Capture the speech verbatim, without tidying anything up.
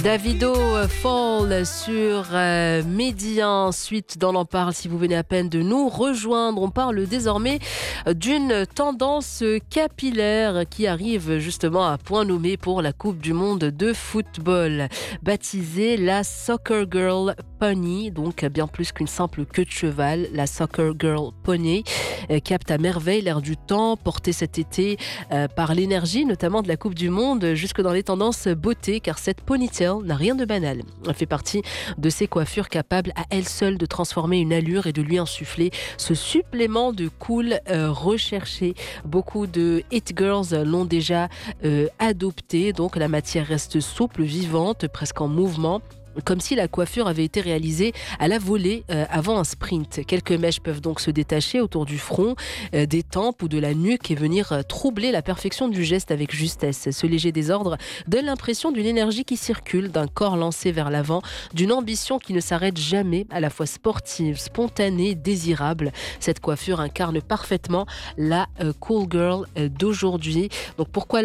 Davido Fall sur euh, Média. Ensuite, dans l'en parle, si vous venez à peine de nous rejoindre, on parle désormais d'une tendance capillaire qui arrive justement à point nommé pour la Coupe du Monde de football, baptisée la Soccer Girl Pony, donc bien plus qu'une simple queue de cheval. La Soccer Girl Pony euh, capte à merveille l'air du temps, portée cet été euh, par l'énergie notamment de la Coupe du Monde, jusque dans les tendances beauté, car cette ponytail n'a rien de banal. Elle fait partie de ces coiffures capables à elles seules de transformer une allure et de lui insuffler ce supplément de cool euh, recherché. Beaucoup de hit girls l'ont déjà euh, adopté, donc la matière reste souple, vivante, presque en mouvement, comme si la coiffure avait été réalisée à la volée euh, avant un sprint. Quelques mèches peuvent donc se détacher autour du front, euh, des tempes ou de la nuque et venir euh, troubler la perfection du geste avec justesse. Ce léger désordre donne l'impression d'une énergie qui circule, d'un corps lancé vers l'avant, d'une ambition qui ne s'arrête jamais, à la fois sportive, spontanée, désirable. Cette coiffure incarne parfaitement la euh, cool girl euh, d'aujourd'hui. Donc pourquoi